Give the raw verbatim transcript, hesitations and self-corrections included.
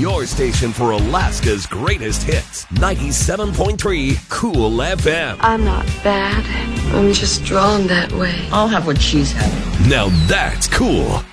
your station for Alaska's greatest hits. ninety-seven point three Cool F M. I'm not bad. I'm just drawn that way. I'll have what she's having. Now that's cool.